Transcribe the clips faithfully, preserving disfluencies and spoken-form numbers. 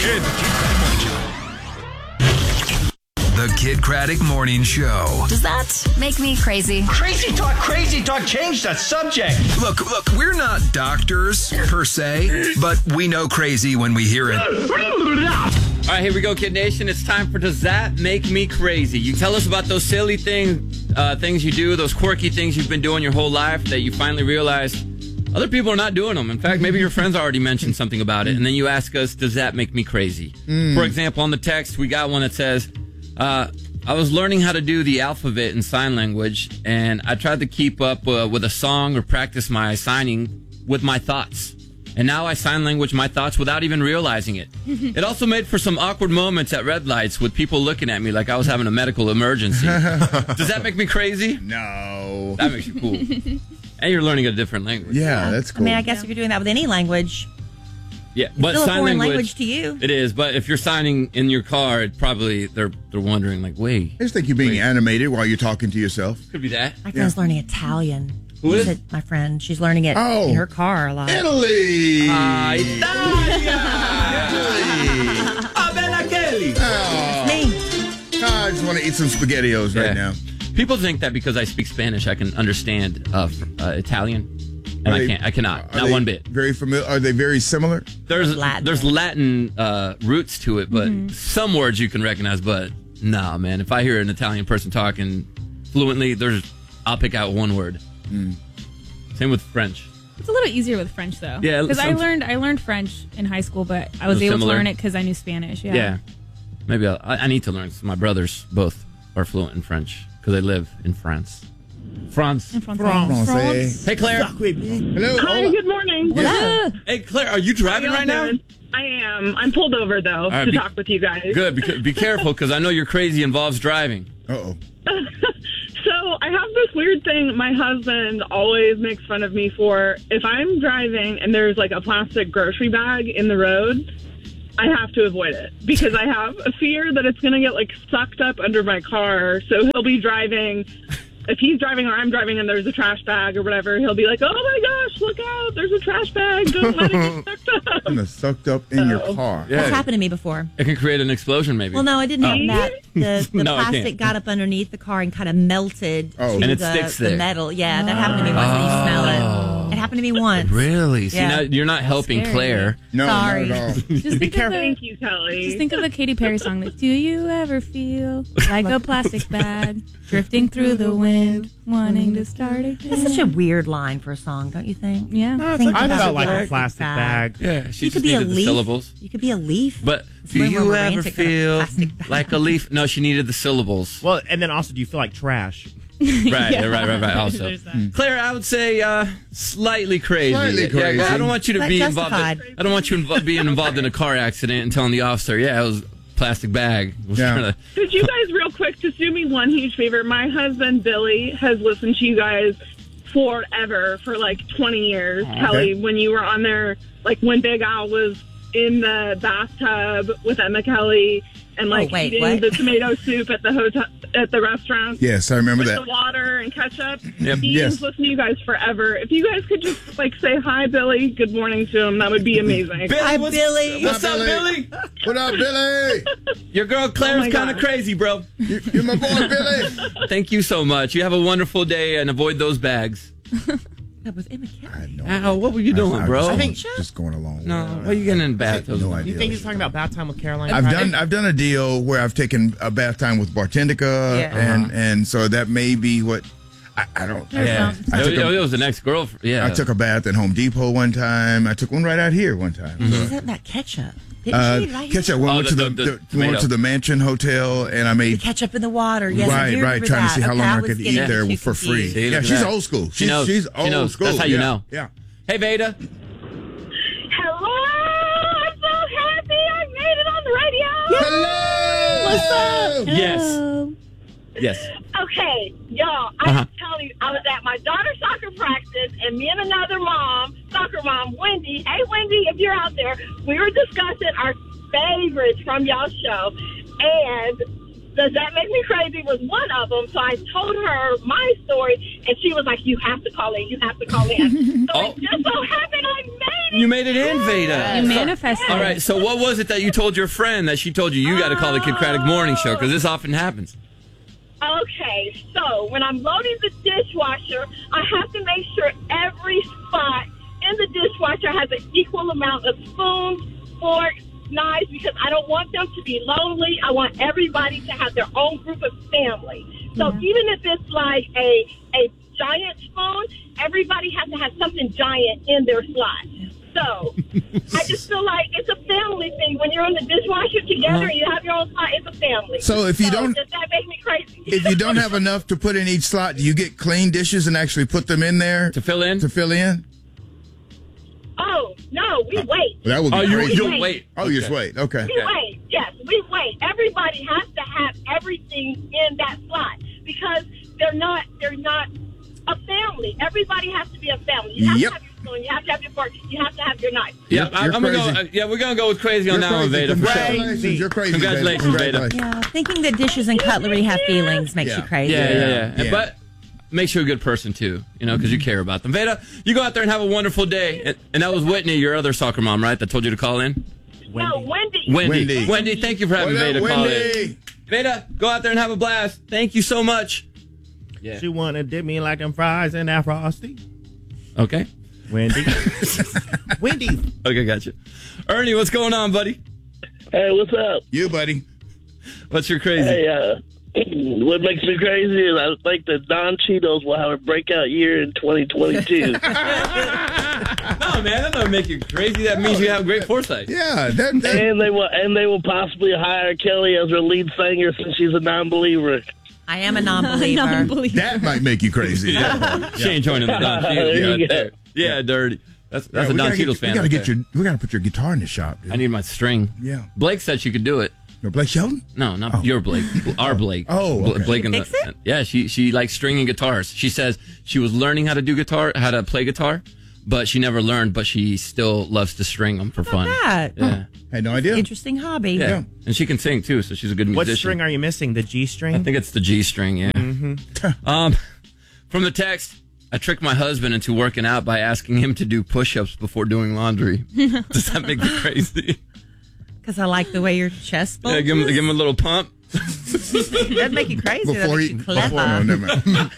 Kid. The Kid Craddock Morning Show. Does that make me crazy? Crazy talk, crazy talk. Change the subject. Look, look, we're not doctors per se, but we know crazy when we hear it. All right, here we go, Kid Nation. It's time for Does That Make Me Crazy? You tell us about those silly things, uh, things you do, those quirky things you've been doing your whole life that you finally realized other people are not doing them. In fact, maybe your friends already mentioned something about it, and then you ask us, does that make me crazy? Mm. For example, on the text, we got one that says, uh, I was learning how to do the alphabet in sign language, and I tried to keep up uh, with a song or practice my signing with my thoughts. And now I sign language my thoughts without even realizing it. It also made for some awkward moments at red lights with people looking at me like I was having a medical emergency. Does that make me crazy? No. That makes you cool. And you're learning a different language. Yeah, that's cool. I mean, I guess if you're doing that with any language, yeah, it's but still a sign foreign language, language to you. It is, but if you're signing in your car, it probably they're they're wondering like, wait. I just think you're being wait. animated while you're talking to yourself. Could be that. My friend's yeah. learning Italian. Who is it? My friend. She's learning it oh, in her car a lot. Italy! Uh, Italia! Italy! Ah, bella Kelly! Oh. Me. I just want to eat some SpaghettiOs yeah. right now. People think that because I speak Spanish, I can understand uh, uh, Italian, and I can't. I cannot. Not one bit. Very familiar? Are they very similar? There's Latin. there's Latin uh, roots to it, but mm-hmm. some words you can recognize. But nah, man. If I hear an Italian person talking fluently, there's I'll pick out one word. Mm. Same with French. It's a little easier with French though, yeah. Because I learned I learned French in high school, but I was able similar. to learn it because I knew Spanish. Yeah. Yeah. Maybe I'll, I, I need to learn. My brothers both are fluent in French because they live in France. France. In France. France. France. Hey, Claire. Hello. Hi, good morning. Yeah. Hey, Claire, are you driving right now? Doing? I am. I'm pulled over, though, right, to be, talk with you guys. Good. Be, be careful, because I know your crazy involves driving. Uh-oh. So I have this weird thing my husband always makes fun of me for. If I'm driving and there's, like, a plastic grocery bag in the road, I have to avoid it because I have a fear that it's going to get, like, sucked up under my car. So he'll be driving... If he's driving or I'm driving and there's a trash bag or whatever, he'll be like, oh, my gosh, look out. There's a trash bag. Don't let it get sucked up. And it's sucked up in your car. Yeah. That's happened to me before. It can create an explosion, maybe. Well, no, I didn't oh. have that. The, the no, plastic got up underneath the car and kind of melted oh. to and it the, sticks the there. metal. Yeah, that happened to me once. Oh. And you smell it. It happened to me once. Really? See, yeah. now you're not helping Scary. Claire. No, Sorry. not at all. Just think of the, Thank you, Kelly. Just think of the Katy Perry song. Like, do you ever feel like a plastic bag drifting through the wind, wanting to start again? That's such a weird line for a song, don't you think? Yeah. No, like I felt like a plastic bag. bag. Yeah, she you just could be a needed the leaf. syllables. You could be a leaf. But It's do way more you ever romantic than a feel plastic bag. like a leaf? No, she needed the syllables. Well, and then also, do you feel like trash? Right, Yeah. yeah, right, right, right. Also, There's that. Claire, I would say uh, slightly crazy. Slightly Yeah, crazy. I don't want you to But be justified. involved. In, I don't want you invo- being involved in a car accident and telling the officer, "Yeah, it was a plastic bag." Was Yeah. trying to- Could you guys, real quick, just do me one huge favor? My husband, Billy, has listened to you guys forever, for like twenty years. Okay. Kelly, when you were on there, like when Big Al was in the bathtub with Emma Kelly and like Oh, wait, eating what? the tomato soup at the hotel, at the restaurant. Yes, I remember with that. the water and ketchup. Yep. He's Yes. listened to you guys forever. If you guys could just like say hi, Billy, good morning to him, that would be amazing. Billy, Hi, what's, Billy. What's Hi, up, Billy. Billy? What up, Billy? Your girl Claire's Oh my kind of God. crazy, bro. You, you're my boy, Billy. Thank you so much. You have a wonderful day and avoid those bags. That was Emma Kelly. I had no Ow, what were you doing, I, I bro? was I just, think just going along. no. with it. Why are you getting in I bath? had no idea. You think he's talking about bath time with Caroline? I've Friday? done I've done a deal where I've taken a bath time with Bartendica, Yeah. and Uh-huh. and so that may be what I, I don't. Yeah, I took it, a- it was the next girl. Yeah, I took a bath at Home Depot one time. I took one right out here one time. Mm-hmm. She's that ketchup. Didn't Uh, she? Right ketchup. here? We Oh, went the- to the, the- the we went tomato. to the Mansion Hotel, and I The made ketchup in the water. Yes, I right, do right, remember trying that. to see how Okay, long I was could getting eat there too for free. confused. See, look Yeah, at she's that. old school. She She's knows. she's She old knows. school. That's how you yeah. know. Yeah. Hey, Veda. Hello! I'm so happy I made it on the radio! Hello. What's up? Yes. Hello. Yes. Okay, y'all, I Uh-huh. was telling you, I was at my daughter's soccer practice, and me and another mom, soccer mom, Wendy, hey, Wendy, if you're out there, we were discussing our favorites from y'all's show, and Does That Make Me Crazy was one of them. So I told her my story, and she was like, you have to call in. You have to call in. So Oh. it just so happened I made it. You made it in, Veda. You manifested. All right, so what was it that you told your friend that she told you you got to call the Kid Craddock Morning Show? Because this often happens. Okay, so when I'm loading the dishwasher, I have to make sure every spot in the dishwasher has an equal amount of spoons, forks, knives, because I don't want them to be lonely. I want everybody to have their own group of family. So Yeah. even if it's like a a giant spoon, everybody has to have something giant in their slot. So I just feel like it's a family thing. When you're in the dishwasher together and you have your own slot, it's a family. So if you don't- does that make me crazy? If you don't have enough to put in each slot, do you get clean dishes and actually put them in there To fill in? to fill in? Oh, no, we wait. That would be Oh, you, crazy. you wait. Oh, you just wait. Okay. We wait. Yes, we wait. Everybody has to have everything in that slot because they're not they're not a family. Everybody has to be a family. You have Yep. to have your spoon, you have to have your fork, you have to have your knife. Yeah, You're- I, you're I'm gonna go. crazy. Uh, yeah, we're gonna go with crazy on You're that one, crazy. Veda. For sure. Congratulations. You're crazy. Veda. Congratulations, Veda. Congratulations. Yeah, thinking that dishes and cutlery have feelings makes Yeah. you crazy. Yeah, yeah, yeah. Yeah. But make sure you're a good person too, you know, because you care about them. Veda, you go out there and have a wonderful day. And, and that was Whitney, your other soccer mom, right? That told you to call in. No, Wendy. Wendy. Wendy. Wendy, thank you for having What up, Veda call in. Wendy? Veda, go out there and have a blast. Thank you so much. Yeah. She wanna dip me like them fries in that frosty. Okay. Wendy. Wendy. Okay, gotcha. Ernie, what's going on, buddy? Hey, what's up? You, buddy. What's your crazy? Hey, uh, what makes me crazy is I think that Don Cheetos will have a breakout year in twenty twenty-two. No, man, that doesn't make you crazy. That means you have great foresight. Yeah. That, that, and they will, and they will possibly hire Kelly as their lead singer since she's a non-believer. I am a non-believer. that might make you crazy. Yeah. She ain't joining the Don There Cheadle. you right go. there. Yeah, dirty. That's that's Yeah, a we Don gotta get- Cheadle's fan. We gotta right get there. your. We gotta put your guitar in the shop, dude. I need my string. Yeah. Blake said she could do it. No, Blake Shelton. No, not Oh. your Blake. Our Blake. Oh, Bla- okay. Blake and Fix the, it? Yeah, she she likes stringing guitars. She says she was learning how to do guitar, how to play guitar, but she never learned. But she still loves to string them for fun. that? Yeah, Had no idea. Interesting hobby. yeah. Yeah. And she can sing too, so she's a good What musician. string are you missing? The G string? I think it's the G string. Yeah. Mm-hmm. um, from the text. I tricked my husband into working out by asking him to do push-ups before doing laundry. Does that make me crazy? Because I like the way your chest Yeah, bulges. give him, give him a little pump. That'd make you crazy. That Before makes he. you Before, clever. no, never mind.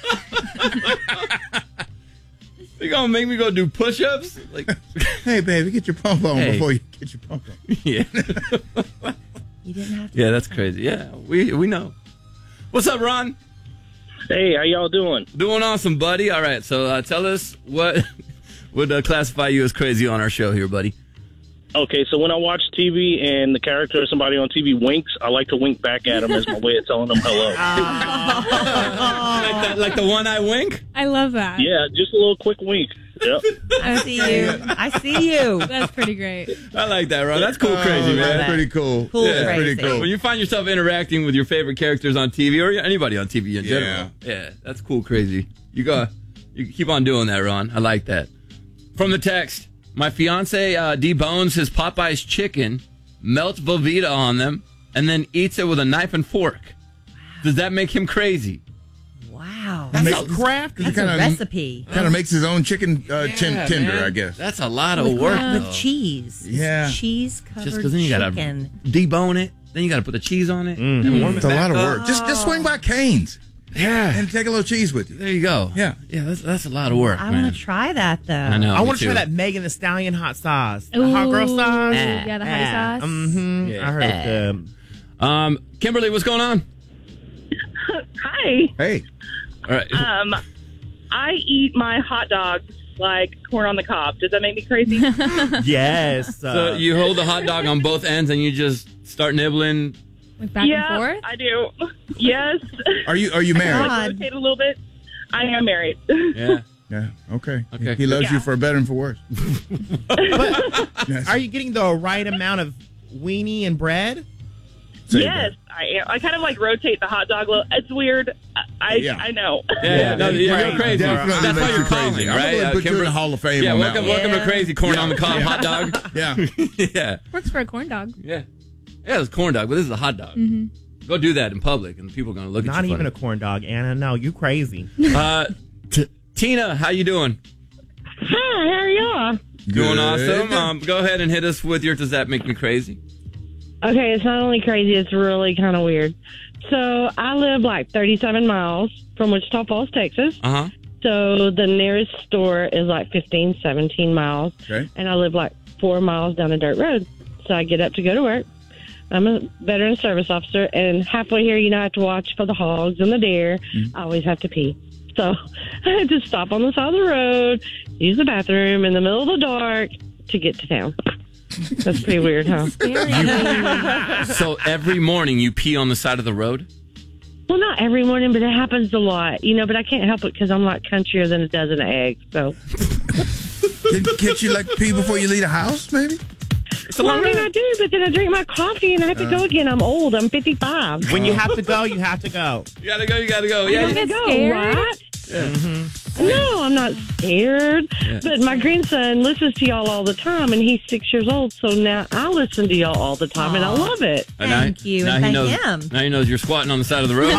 You gonna make me go do push-ups? Like, Hey, baby, get your pump on Hey. before you get your pump on. yeah, You didn't have to. yeah, that's crazy. Yeah, we we know. What's up, Ron? Hey, how y'all doing? Doing awesome, buddy. All right, so uh, tell us what would uh, classify you as crazy on our show here, buddy. Okay, so when I watch T V and the character or somebody on T V winks, I like to wink back at them as my way of telling them hello. Like, the, like the one eye wink. I love that. Yeah, just a little quick wink. Yep. I see you. I see you. That's pretty great. I like that, Ron. That's cool, crazy, Oh, man. that's pretty cool. Cool, yeah, crazy. pretty cool. When you find yourself interacting with your favorite characters on T V or anybody on T V in general, yeah, that's cool, crazy. You go, you keep on doing that, Ron. I like that. From the text, my fiance uh, debones his Popeye's chicken, melts Velveeta on them, and then eats it with a knife and fork. Does that make him crazy? Wow. That's That's, a craft. that's a recipe. Kind of makes his own chicken uh, tin- tender, man. I guess. That's a lot of With, work. with though. cheese. It's Yeah. cheese covered Just because then you gotta chicken. debone it, then you gotta put the cheese on it, and warm it It's a back lot of up. work. Just just swing by Cane's Yeah, and take a little cheese with you. there you go. Yeah. yeah, that's, that's a lot of work, I man. want to try that though. I know. I me want to try too. that Megan the Stallion hot sauce. The hot girl Ooh, sauce. yeah, the hottie sauce. Mm-hmm. Yeah. I heard it's good. Um, Kimberly, what's going on? Hi. Hey, All right. Um, I eat my hot dogs like corn on the cob. Does that make me crazy? Yes. So Uh, you hold the hot dog on both ends and you just start nibbling. Like back yeah, and forth? I do. Yes. are you are you married? God. Rotate a little bit. I am married. Yeah. Yeah. Okay. Okay. He loves Yeah. you for better and for worse. Yes. are you getting the right amount of weenie and bread? Say Yes, I am. I kind of like rotate the hot dog. a little. It's weird. I I, Yeah. I know. Yeah, yeah, no, that's you're crazy. crazy. Definitely That's why makes you're you crazy. calling, I'm right? gonna Uh, put you in Kimber- the Hall of Fame Yeah, on welcome, that one. welcome to Yeah. Crazy Corn Yeah. on the Cob Yeah. hot dog. Yeah. yeah, Works for a corn dog. yeah, yeah. It's a corn dog, but this is a hot dog. Mm-hmm. Go do that in public, and people are going to look Not at you even funny. a corn dog, Anna. No, you crazy. Uh, t- Tina, how you doing? Hi, how are y'all? Doing Good. awesome. Um, go ahead and hit us with your Does That Make Me Crazy? Okay, it's not only crazy, it's really kind of weird. So I live like thirty-seven miles from Wichita Falls, Texas. Uh-huh. So the nearest store is like fifteen, seventeen miles. Okay. And I live like four miles down a dirt road. So I get up to go to work. I'm a veteran service officer, and halfway here, you know, I have to watch for the hogs and the deer. Mm-hmm. I always have to pee. So I had to stop on the side of the road, use the bathroom in the middle of the dark to get to town. That's pretty weird, huh? So every morning you pee on the side of the road? Well, not every morning, but it happens a lot, you know, but I can't help it because I'm like countrier than a dozen eggs, so. Can, can't you like pee before you leave the house, maybe? Well, I mean, I do, but then I drink my coffee and I have to Uh. go again. I'm old. I'm fifty-five. When you have to go, you have to go. You gotta go, you gotta go. You Yeah, gotta yeah. go, scared? right? Mm-hmm. No, I'm not scared. Yeah. But my grandson listens to y'all all the time, and he's six years old, so now I listen to y'all all the time, and I love it. And now- Thank you, Now and he thank knows, him. Now he knows you're squatting on the side of the road.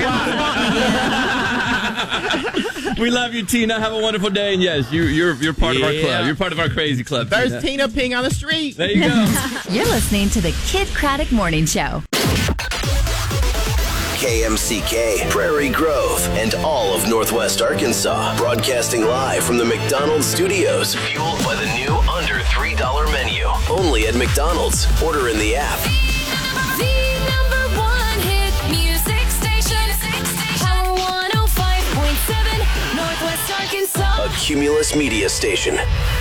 We love you, Tina. Have a wonderful day. And yes, you, you're you're part of our Yeah. club. You're part of our crazy club. There's Tina. Tina peeing on the street. There you go. You're listening to the Kid Craddock Morning Show. K M C K, Prairie Grove, and all of Northwest Arkansas. Broadcasting live from the McDonald's studios. Fueled by the new under three dollar menu. Only at McDonald's. Order in the app. The number one hit music station. Power one oh five point seven, Northwest Arkansas. A Cumulus Media Station.